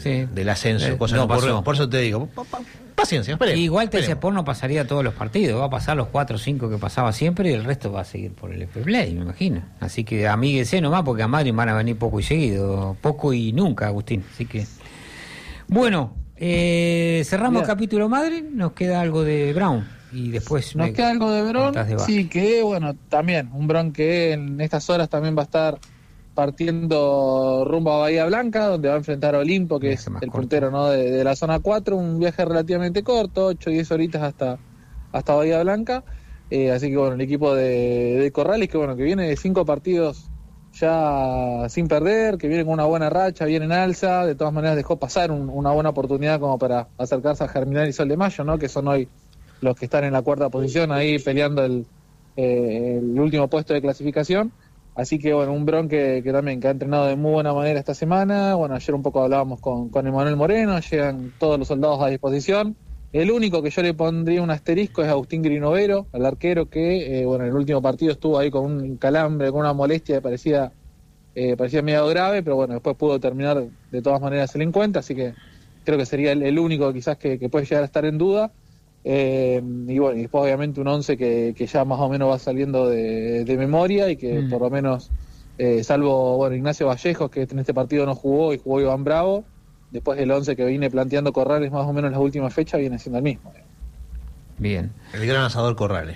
del ascenso, cosa no no ocurrió. pasó. Por eso te digo, paciencia, esperemos. Igual TC no pasaría todos los partidos, va a pasar los 4 o 5 que pasaba siempre y el resto va a seguir por el FP Play, me imagino. Así que amíguese nomás porque a Madrid van a venir poco y seguido, poco y nunca, Agustín. Así que, bueno, cerramos el capítulo Madrid, nos queda algo de Brown y después... Nos queda algo de Brown, de sí, que bueno, también, un Brown que en estas horas también va a estar partiendo rumbo a Bahía Blanca, donde va a enfrentar a Olimpo, que es el puntero, ¿no? de la zona 4, un viaje relativamente corto, 8-10 horitas hasta Bahía Blanca, así que bueno, el equipo de Corrales, que bueno, que viene de 5 partidos ya sin perder, que viene con una buena racha, viene en alza, de todas maneras dejó pasar una buena oportunidad como para acercarse a Germinal y Sol de Mayo, ¿no? Que son hoy los que están en la 4ª posición, ahí peleando el último puesto de clasificación. Así que bueno, un Bron que también que ha entrenado de muy buena manera esta semana. Bueno, ayer un poco hablábamos con Emanuel Moreno, llegan todos los soldados a disposición. El único que yo le pondría un asterisco es Agustín Grinovero, el arquero que bueno, en el último partido estuvo ahí con un calambre, con una molestia que parecía medio grave, pero bueno, después pudo terminar de todas maneras el encuentro, así que creo que sería el único quizás que puede llegar a estar en duda. Y bueno, y después obviamente un 11 que ya más o menos va saliendo de memoria y que por lo menos, salvo bueno Ignacio Vallejos, que en este partido no jugó y jugó Iván Bravo, después el 11 que viene planteando Corrales más o menos en las últimas fechas viene siendo el mismo. Bien. El gran asador Corrales.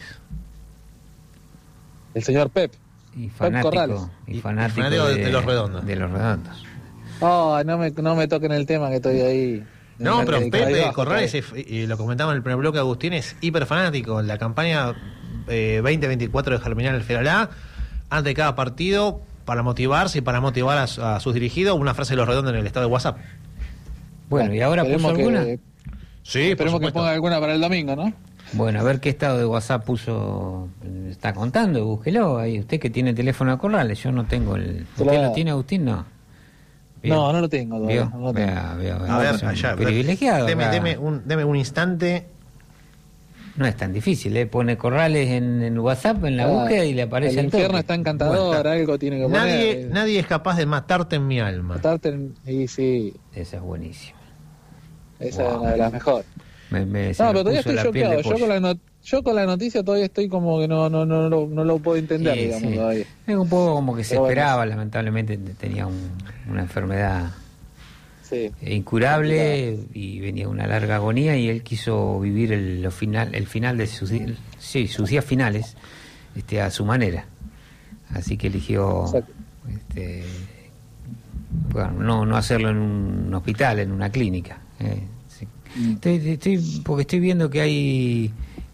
El señor Pep. Y fanático, Pep Corrales. Y fanático de los redondos. De los redondos. Oh, no me toquen el tema que estoy ahí. No, pero Pepe Corrales, y lo comentaba en el primer bloque, Agustín, es hiper fanático. La campaña 2024 de Germinal Feralá, antes de cada partido, para motivarse y para motivar a sus dirigidos, una frase de los redondos en el estado de WhatsApp. Bueno, ¿y ahora puso alguna? Sí, esperemos que ponga alguna para el domingo, ¿no? Bueno, a ver qué estado de WhatsApp puso, está contando, búsquelo ahí. Usted que tiene teléfono de Corrales, yo no tengo el... ¿Usted lo tiene, Agustín? No. Bien. No lo tengo todavía. No lo tengo. A ver, allá. Privilegiado. Deme un instante. No es tan difícil, pone Corrales en WhatsApp, en la búsqueda y le aparece el infierno toque. Está encantador, bueno, algo tiene que poner. Nadie es capaz de matarte en mi alma. Y sí. Esa es buenísima. Esa es una de las mejores. Pero todavía estoy choqueado. Yo con la noticia todavía estoy como que no lo puedo entender, digamos, todavía. Es un poco como que se esperaba, lamentablemente tenía una enfermedad incurable y venía una larga agonía y él quiso vivir el final de sus días finales a su manera. Así que eligió bueno, no hacerlo en un hospital, en una clínica. Porque estoy viendo que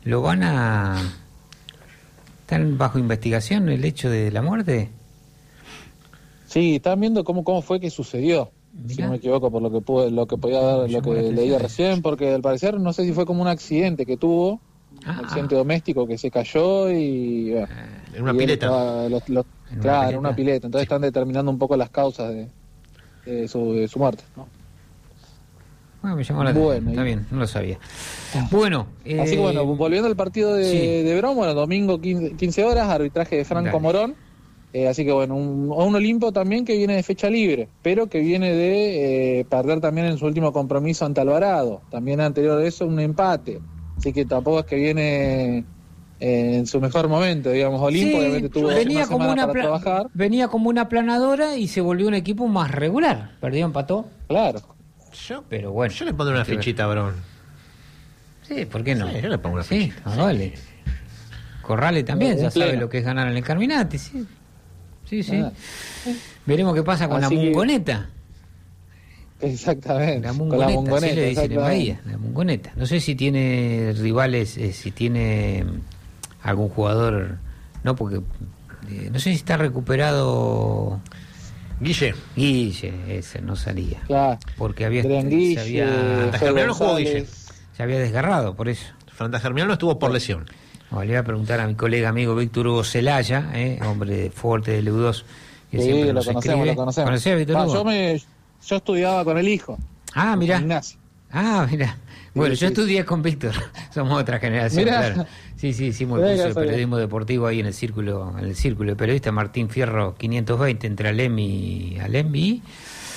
están bajo investigación el hecho de la muerte. Sí, están viendo cómo fue que sucedió. Mirá. Si no me equivoco, por lo que podía ver, lo que leía recién, porque al parecer no sé si fue como un accidente que tuvo, un accidente doméstico que se cayó y en una pileta. Claro, en una pileta. Entonces están determinando un poco las causas de su muerte, ¿no? Bueno, me llamó la atención. Está bien, no lo sabía. Bueno, así que bueno, volviendo al partido de Bron, bueno, domingo 15 horas, arbitraje de Franco Morón. Así que bueno, un Olimpo también que viene de fecha libre, pero que viene de perder también en su último compromiso ante Alvarado. También anterior a eso un empate. Así que tampoco es que viene en su mejor momento, digamos. Olimpo obviamente tuvo una semana para trabajar. Venía como una planadora y se volvió un equipo más regular. Perdió, empató. Claro. Pero bueno, yo le pondré una fichita a Bron. Sí, ¿por qué no? Sí, yo le pongo una fichita. Vale. Corrales también ya sabe lo que es ganar en el Carminati, sí. Veremos qué pasa con la Mungoneta. Exactamente. La Mungoneta, así le dicen en Bahía, la Mungoneta. No sé si tiene rivales, si tiene algún jugador, no, porque no sé si está recuperado Guille, ese no salía. Claro. Porque había Germinal no jugó Guille. Se había desgarrado, por eso. Frente a Germinal no estuvo por lesión. Le voy a preguntar a mi colega amigo Víctor Hugo Celaya, hombre fuerte de Leudos, que siempre nos escribe. Lo conocemos. ¿Conocés a Víctor Hugo? Yo estudiaba con el hijo. Mira. Ignacio. Mira. Bueno, yo estudié con Víctor. Somos otra generación, claro. Sí, hicimos el curso de periodismo deportivo ahí en el círculo de periodistas Martín Fierro 520 entre Alem y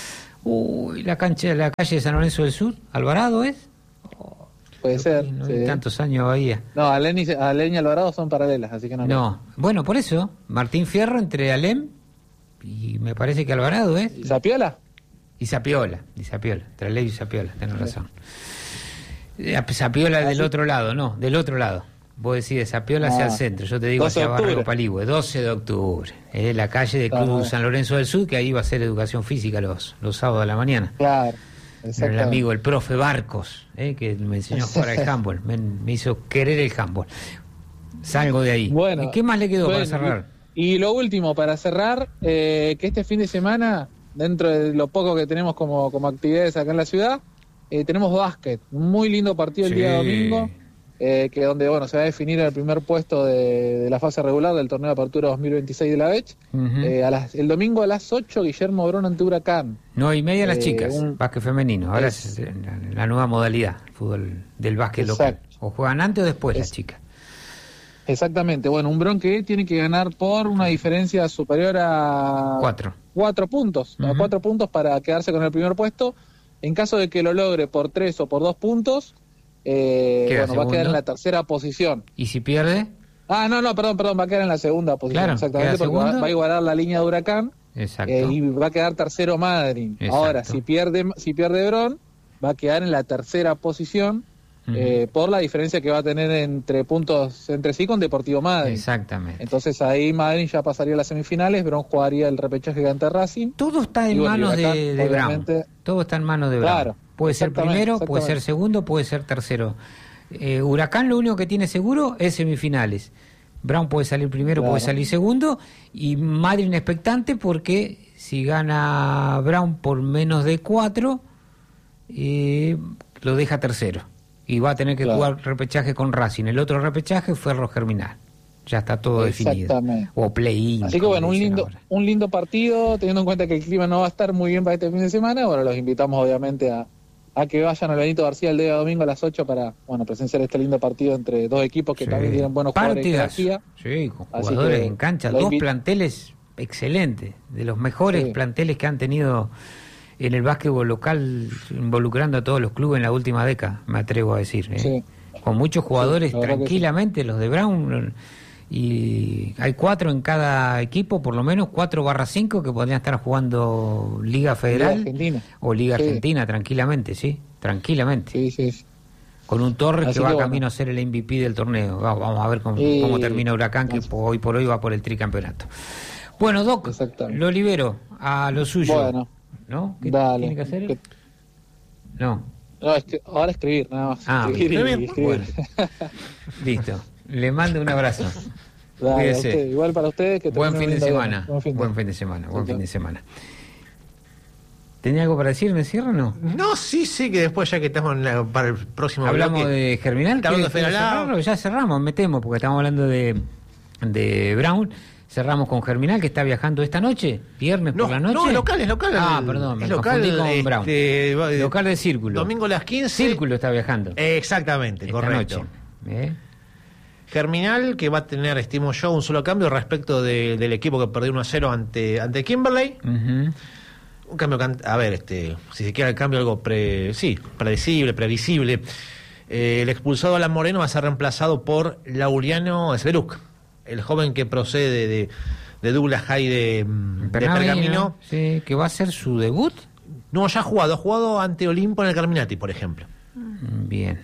Uy, la calle de San Lorenzo del Sur, ¿Alvarado es? Puede ser. No sí. hay tantos años Bahía. No, Alem y Alvarado son paralelas, así que no. No, bueno, por eso, Martín Fierro entre Alem y me parece que Alvarado es. ¿Y Zapiola? Y Zapiola, entre Alem y Zapiola, tenés razón. Zapiola del otro lado, no, del otro lado. Vos decís de Zapiola hacia el centro, yo te digo hacia Barrio Paligüe, 12 de octubre. Es la calle de Club San Lorenzo del Sur, que ahí va a ser educación física los sábados de la mañana. Claro. El amigo, el profe Barcos, que me enseñó a jugar al handball, me hizo querer el handball. Salgo de ahí. Bueno, ¿Y qué más le quedó para cerrar? Y lo último, para cerrar, que este fin de semana, dentro de lo poco que tenemos como actividades acá en la ciudad, tenemos básquet. Un muy lindo partido el día domingo, que donde se va a definir el primer puesto de la fase regular del torneo de apertura 2026 de la BECH. El domingo a las 8, Guillermo Brón ante Huracán. 9:30 las chicas, básquet femenino. Ahora es la nueva modalidad, fútbol del básquet local. O juegan antes o después las chicas. Exactamente. Bueno, un Brón que tiene que ganar por una diferencia superior a 4 puntos. A 4 puntos para quedarse con el primer puesto. En caso de que lo logre por 3 o por 2 puntos, va a quedar en la tercera posición. ¿Y si pierde? Perdón, va a quedar en la segunda posición. Claro, exactamente, porque va a igualar la línea de Huracán. Exacto. Y va a quedar tercero Madryn. Ahora, si pierde Brón, va a quedar en la tercera posición. Por la diferencia que va a tener entre puntos entre sí con Deportivo Madryn. Exactamente. Entonces ahí Madryn ya pasaría a las semifinales, Brón jugaría el repechaje ante Racing. Todo está en manos de Brown. Todo está en manos de Brown. Claro, puede ser primero, puede ser segundo, puede ser tercero. Huracán lo único que tiene seguro es semifinales. Brown puede salir primero, puede salir segundo, y Madryn expectante porque si gana Brown por menos de 4, lo deja tercero. Y va a tener que jugar repechaje con Racing. El otro repechaje fue Ferro Germinal. Ya está todo definido. O play-in. Así que un lindo partido, teniendo en cuenta que el clima no va a estar muy bien para este fin de semana. Bueno, los invitamos obviamente a que vayan al Benito García el día domingo a las 8 para presenciar este lindo partido entre dos equipos que también tienen buenos jugadores de jerarquía. Sí, con jugadores en cancha. Dos planteles excelentes, de los mejores planteles que han tenido en el básquetbol local, involucrando a todos los clubes en la última década, me atrevo a decir. Con muchos jugadores tranquilamente, los de Brown, y hay 4 en cada equipo, por lo menos 4/5 que podrían estar jugando Liga Federal o Liga Argentina tranquilamente, tranquilamente. Con un Torres que va camino a ser el MVP del torneo. Vamos a ver cómo termina Huracán, que hoy por hoy va por el tricampeonato. Bueno, Doc, lo libero a lo suyo. Bueno. ¿No? ¿Qué tiene que hacer? No, ahora escribir, nada más. Escribir. Bueno. Listo. Le mando un abrazo. Dale, igual para ustedes. Que buen fin de semana. Buen fin de semana. ¿Tenía algo para decir? ¿Me cierra o no? No, sí, que después ya que estamos para el próximo hablamos bloque, de Germinal. Ya cerramos, metemos, porque estamos hablando de Brown. Cerramos con Germinal, que está viajando esta noche, viernes por la noche. No, local. Perdón, me local, confundí con Brown. Local de Círculo. Domingo a las 15. Círculo está viajando. Exactamente, esta correcto. Noche. Germinal, que va a tener, estimo yo, un solo cambio respecto del equipo que perdió 1-0 ante Kimberley. Un cambio, si se quiere el cambio, algo predecible, previsible. El expulsado Alan Moreno va a ser reemplazado por Laureano Sveruk, el joven que procede de Douglas High de Pergamino. Sí, que va a ser su debut. No, ya ha jugado ante Olimpo en el Carminati, por ejemplo. Bien.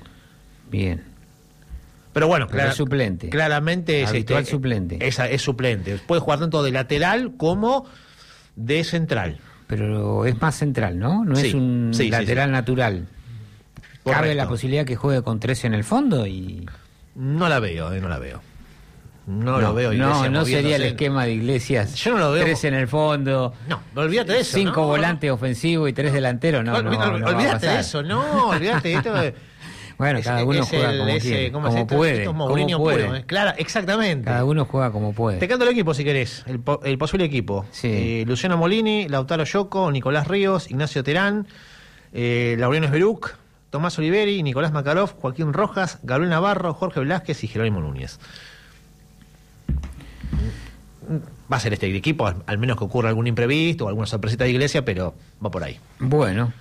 Pero bueno, es suplente. Claramente habitual suplente. Es suplente. Puede jugar tanto de lateral como de central. Pero es más central, ¿no? No es un lateral natural. Correcto. ¿Cabe la posibilidad que juegue con 3 en el fondo? No la veo. No lo veo. No sería el esquema de Iglesias. Yo no lo veo. 3 en el fondo. No, olvídate de eso. 5 volantes ofensivos y 3 delanteros. Olvídate de eso. Olvídate de esto. Bueno, cada uno juega como puede. Claro, exactamente. Cada uno juega como puede. Te canto el equipo si querés, el posible equipo. Luciano Molini, Lautaro Yocco, Nicolás Ríos, Ignacio Terán, Laureano Sveruk, Tomás Oliveri, Nicolás Makarov, Joaquín Rojas, Gabriel Navarro, Jorge Velázquez y Jerónimo Núñez. va a ser este equipo, al menos que ocurra algún imprevisto o alguna sorpresita de Iglesia, pero va por ahí. Bueno,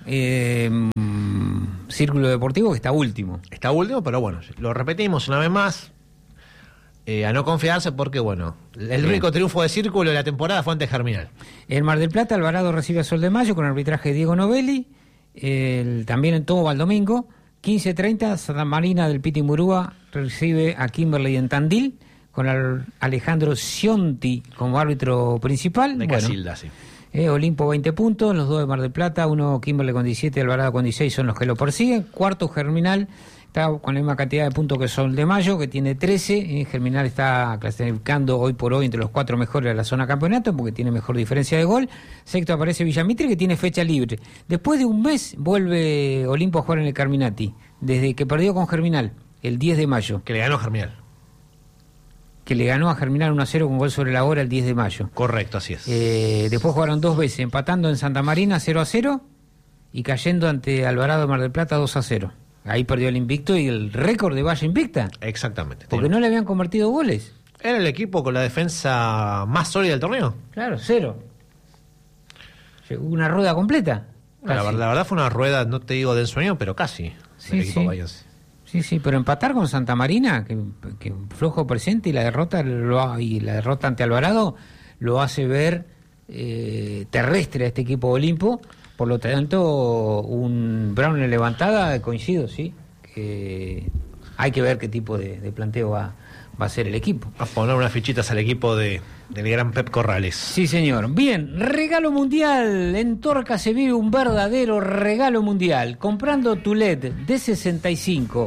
Círculo Deportivo que está último. Está último, pero bueno, lo repetimos una vez más, a no confiarse porque, bueno, el único triunfo de Círculo de la temporada fue ante Germinal. En Mar del Plata, Alvarado recibe a Sol de Mayo con arbitraje de Diego Novelli, también en Toba el domingo, 15:30, Santa Marina del Piti Murúa recibe a Kimberley en Tandil, con Alejandro Cionti como árbitro principal. De Casilda, sí. Olimpo 20 puntos, los dos de Mar del Plata, uno Kimberley con 17, Alvarado con 16 son los que lo persiguen. Cuarto Germinal, está con la misma cantidad de puntos que Sol de Mayo, que tiene 13. Germinal está clasificando hoy por hoy entre los 4 mejores de la zona campeonato, porque tiene mejor diferencia de gol. Sexto aparece Villamitre, que tiene fecha libre. Después de un mes vuelve Olimpo a jugar en el Carminati, desde que perdió con Germinal, el 10 de mayo. Que le ganó Germinal. Que le ganó a Germinal 1-0 con gol sobre la hora el 10 de mayo. Correcto, así es. Después jugaron 2 veces, empatando en Santa Marina 0-0 y cayendo ante Alvarado de Mar del Plata 2-0. Ahí perdió el invicto y el récord de Valle invicta. Exactamente. Porque no le habían convertido goles. Era el equipo con la defensa más sólida del torneo. Claro, 0. Llegó una rueda completa. La verdad fue una rueda, no te digo de ensueño, pero casi. Sí, el equipo sí. Bayonce. Sí, pero empatar con Santa Marina, que flojo presente, y la derrota ante Alvarado lo hace ver terrestre a este equipo Olimpo. Por lo tanto, un Brown en levantada, coincido, sí, que hay que ver qué tipo de planteo va a ser el equipo. A poner unas fichitas al equipo del gran Pep Corrales. Sí, señor. Bien, regalo mundial. En Torca se vive un verdadero regalo mundial. Comprando tu LED de 65,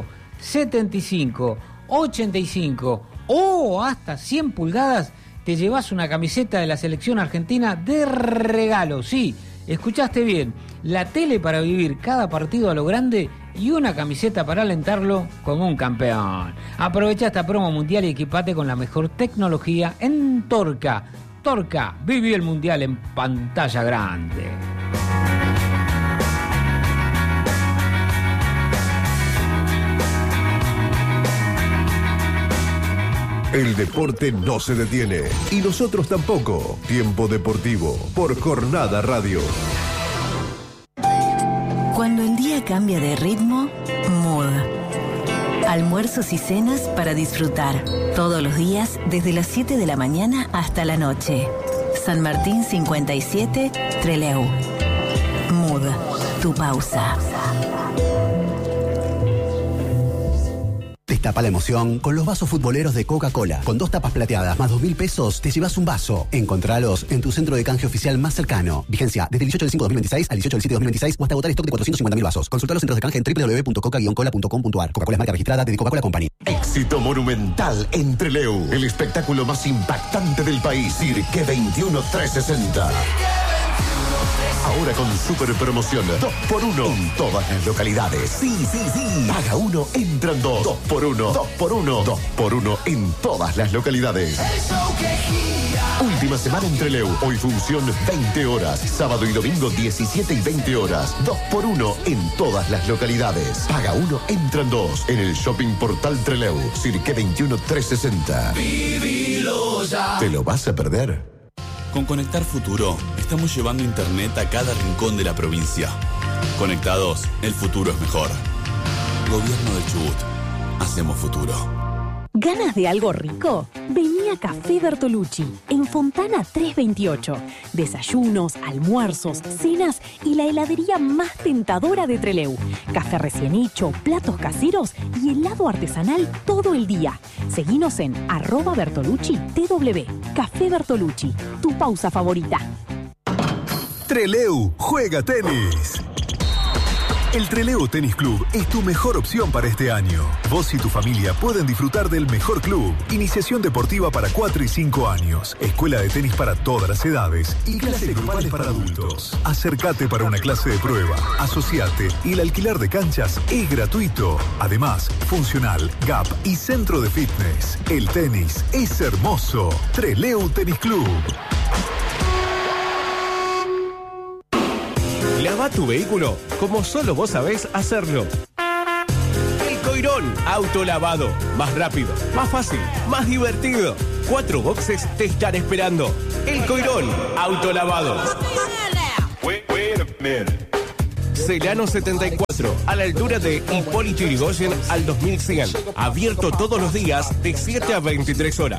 75, 85 o hasta 100 pulgadas, te llevas una camiseta de la selección argentina de regalo. Sí, escuchaste bien. La tele para vivir cada partido a lo grande y una camiseta para alentarlo como un campeón. Aprovecha esta promo mundial y equipate con la mejor tecnología en Torca. Torca, viví el mundial en pantalla grande. El deporte no se detiene y nosotros tampoco. Tiempo Deportivo por Jornada Radio. Cuando el día cambia de ritmo, Mood. Almuerzos y cenas para disfrutar. Todos los días, desde las 7 de la mañana hasta la noche. San Martín 57, Trelew. Mood. Tu pausa. Destapa la emoción con los vasos futboleros de Coca-Cola. Con 2 tapas plateadas más 2.000 pesos, te llevas un vaso. Encontralos en tu centro de canje oficial más cercano. Vigencia desde el 18 del 5 de 2026 al 18 del 7 de 2026 o hasta agotar stock de 450.000 vasos. Consulta los centros de canje en www.coca-cola.com.ar. Coca-Cola es marca registrada de The Coca-Cola Company. Éxito monumental en Trelew. El espectáculo más impactante del país. Cirque 21 360. Ahora con super promoción 2x1 en todas las localidades. Sí. Paga 1, entran 2. 2x1. 2x1 en todas las localidades. Última semana en Trelew. Hoy función 20 horas. Sábado y domingo 17 y 20 horas. 2x1 en todas las localidades. Paga 1, entran 2. En el Shopping Portal Trelew. Cirque 21 360. Vivilo ya. ¿Te lo vas a perder? Con Conectar Futuro, estamos llevando internet a cada rincón de la provincia. Conectados, el futuro es mejor. Gobierno del Chubut. Hacemos futuro. ¿Ganas de algo rico? Vení a Café Bertolucci, en Fontana 328. Desayunos, almuerzos, cenas y la heladería más tentadora de Trelew. Café recién hecho, platos caseros y helado artesanal todo el día. Seguinos en @BertolucciTW. Café Bertolucci, tu pausa favorita. Trelew juega tenis. El Trelew Tenis Club es tu mejor opción para este año. Vos y tu familia pueden disfrutar del mejor club. Iniciación deportiva para 4 y 5 años. Escuela de tenis para todas las edades. Y clases grupales para adultos. Acércate para una clase de prueba. Asociate y el alquiler de canchas es gratuito. Además, funcional, gap y centro de fitness. El tenis es hermoso. Trelew Tenis Club. Lava tu vehículo como solo vos sabés hacerlo. El Coirón Autolavado. Más rápido, más fácil, más divertido. 4 boxes te están esperando. El Coirón, autolavado. Celano 74, a la altura de Hipólito Yrigoyen al 2100. Abierto todos los días de 7 a 23 horas.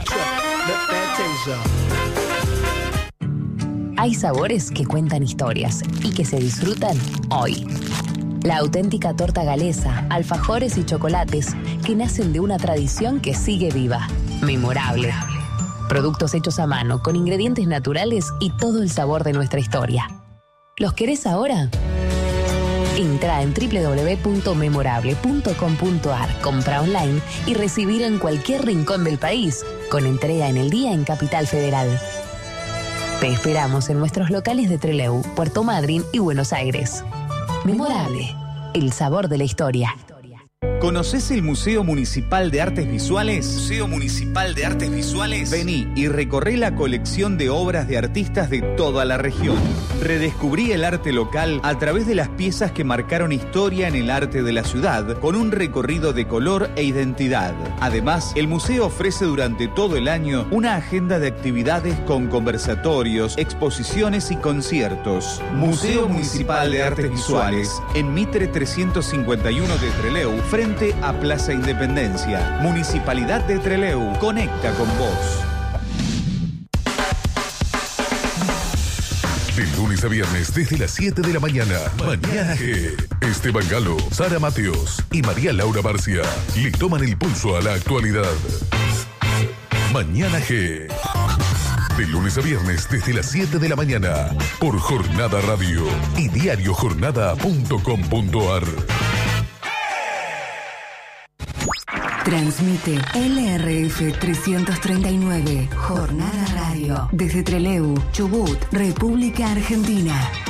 Hay sabores que cuentan historias y que se disfrutan hoy. La auténtica torta galesa, alfajores y chocolates que nacen de una tradición que sigue viva. Memorable. Productos hechos a mano, con ingredientes naturales y todo el sabor de nuestra historia. ¿Los querés ahora? Entra en www.memorable.com.ar, compra online y recibir en cualquier rincón del país, con entrega en el día en Capital Federal. Te esperamos en nuestros locales de Trelew, Puerto Madryn y Buenos Aires. Memorable, el sabor de la historia. ¿Conocés el Museo Municipal de Artes Visuales? Museo Municipal de Artes Visuales. Vení y recorré la colección de obras de artistas de toda la región. Redescubrí el arte local a través de las piezas que marcaron historia en el arte de la ciudad, con un recorrido de color e identidad. Además, el museo ofrece durante todo el año una agenda de actividades con conversatorios, exposiciones y conciertos. Museo Municipal de Artes Visuales, en Mitre 351 de Trelew, frente a Plaza Independencia. Municipalidad de Trelew, conecta con vos. De lunes a viernes desde las 7 de la mañana. Mañana G. Esteban Galo, Sara Mateos y María Laura Barcia le toman el pulso a la actualidad. Mañana G. De lunes a viernes desde las 7 de la mañana. Por Jornada Radio y diariojornada.com.ar. Transmite LRF 339, Jornada Radio, desde Trelew, Chubut, República Argentina.